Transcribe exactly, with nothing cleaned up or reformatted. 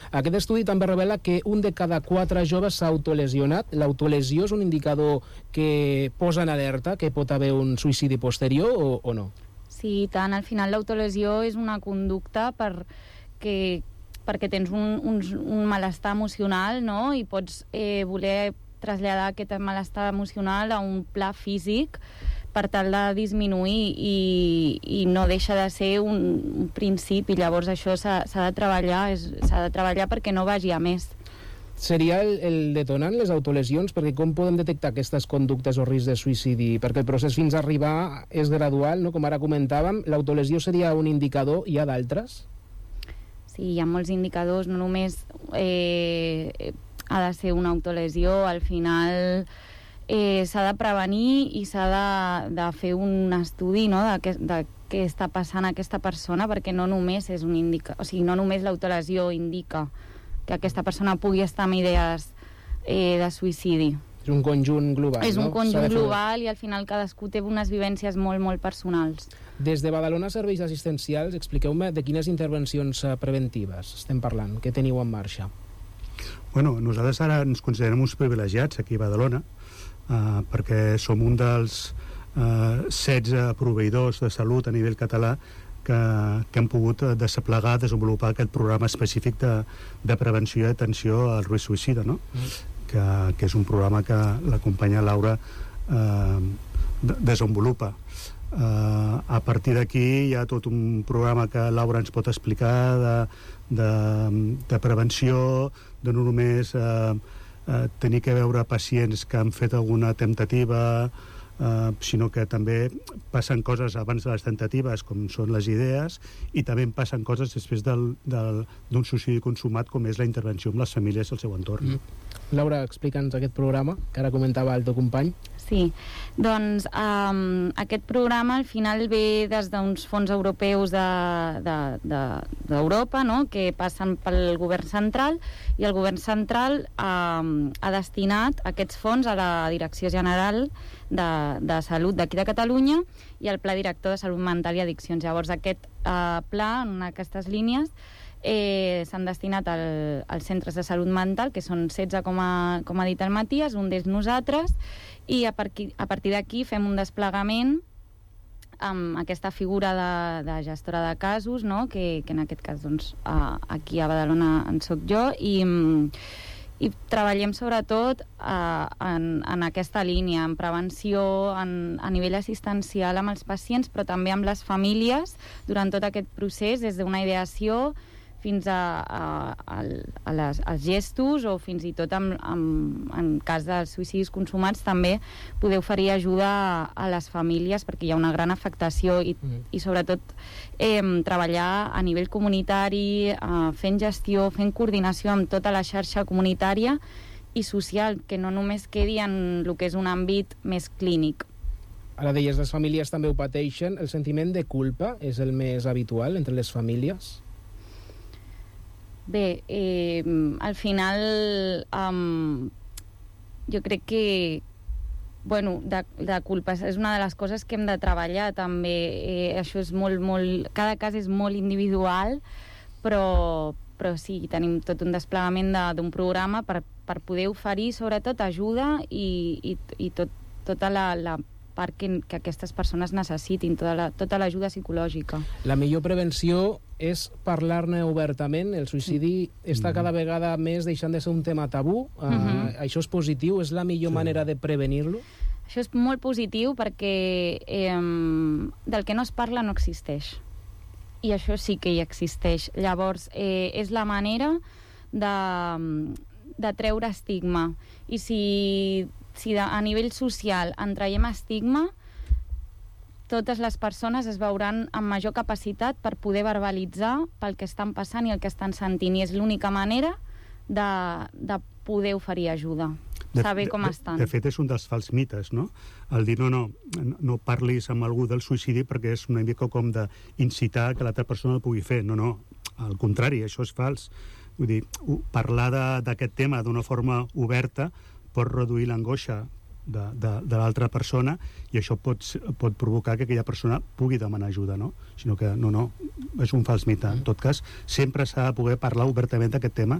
Aquest estudi també revela que un de cada quatre joves s'ha autolesionat. L'autolesió és un indicador que posa en alerta que pot haver un suïcidi posterior o, o no? Sí, tant. Al final l'autolesió és una conducta per que, perquè tens un, un, un malestar emocional, no? I pots eh, voler traslladar aquest malestar emocional a un pla físic per tal de disminuir i, i no deixa de ser un, un principi. Llavors això s'ha de treballar, s'ha de treballar perquè no vagi a més. Seria el, el detonant les autolesions? Perquè com podem detectar aquestes conductes o risc de suïcidi? Perquè el procés fins a arribar és gradual, no? Com ara comentàvem, l'autolesió seria un indicador, hi ha d'altres? Sí, hi ha molts indicadors, no només eh, ha de ser una autolesió, al final eh, s'ha de prevenir i s'ha de, de fer un estudi, no?, de, que, de què està passant a aquesta persona, perquè no només és un indica, o sigui, no només l'autolesió indica que aquesta persona pugui estar amb idees eh, de suïcidi. És un conjunt global, És un no? conjunt global i al final cadascú té unes vivències molt, molt personals. Des de Badalona Serveis Assistencials, expliqueu-me de quines intervencions preventives estem parlant, què teniu en marxa? Bueno, nosaltres ara ens considerem uns privilegiats aquí a Badalona, eh, perquè som un dels eh, setze proveïdors de salut a nivell català que, que han pogut desplegar, desenvolupar aquest programa específic de, de prevenció i atenció al risc suïcida, no? Mm. que, que és un programa que la companya Laura eh, desenvolupa. Uh, a partir d'aquí hi ha tot un programa que Laura ens pot explicar de, de, de prevenció, de no només uh, uh, tenir que veure pacients que han fet alguna temptativa, uh, sinó que també passen coses abans de les temptatives, com són les idees, i també passen coses després del, del, d'un suïcidi consumat, com és la intervenció amb les famílies i el seu entorn. Mm. Laura, explica'ns aquest programa, que ara comentava el teu company. Sí, doncs um, aquest programa al final ve des d'uns fons europeus d'Europa, de, de, no?, que passen pel govern central, i el govern central um, ha destinat aquests fons a la Direcció General de, de Salut d'aquí de Catalunya i al Pla Director de Salut Mental i Addiccions. Llavors aquest uh, pla, en aquestes línies, Eh, s'han destinat al, als centres de salut mental, que són setze, com ha, com ha dit el Matías, un d'ells nosaltres, i a, partir, a partir d'aquí fem un desplegament amb aquesta figura de, de gestora de casos, no?, que, que en aquest cas doncs, a, aquí a Badalona en soc jo, i, i treballem sobretot a, en, en aquesta línia, en prevenció, en, a nivell assistencial amb els pacients, però també amb les famílies durant tot aquest procés, des d'una ideació fins a, a, a, a les, als gestos, o fins i tot en, en, en cas dels suïcidis consumats també poder oferir ajuda a, a les famílies, perquè hi ha una gran afectació i, mm. i sobretot eh, treballar a nivell comunitari, eh, fent gestió, fent coordinació amb tota la xarxa comunitària i social, que no només quedi en el que és un àmbit més clínic. Ara deies, les famílies també ho pateixen. El sentiment de culpa és el més habitual entre les famílies? Bé, eh, al final um, jo crec que bueno, de, de culpa és una de les coses que hem de treballar també. Eh, això és molt, molt, cada cas és molt individual, però, però sí, tenim tot un desplegament d'un programa per, per poder oferir sobretot ajuda i, i, i tot, tota la, la part que, que aquestes persones necessitin, tota la, tota l'ajuda psicològica. La millor prevenció és parlar-ne obertament. El suïcidi sí. està cada vegada més deixant de ser un tema tabú. Uh, uh-huh. Això és positiu? És la millor sí. manera de prevenir-lo? Això és molt positiu perquè eh, del que no es parla no existeix. I això sí que hi existeix. Llavors, eh, és la manera de, de treure estigma. I si, si de, a nivell social en traiem estigma, totes les persones es veuran amb major capacitat per poder verbalitzar pel que estan passant i el que estan sentint, i és l'única manera de, de poder oferir ajuda, de, saber com de, estan. De fet, és un dels fals mites, no? El dir, no, no, no parlis amb algú del suïcidi perquè és una mica com d'incitar que l'altra persona el pugui fer. No, no, al contrari, això és fals. Vull dir, parlar d'aquest tema d'una forma oberta pot reduir l'angoixa de, de, de l'altra persona, i això pot, pot provocar que aquella persona pugui demanar ajuda, no? Sinó que no, no, és un fals mite. En tot cas, sempre s'ha de poder parlar obertament d'aquest tema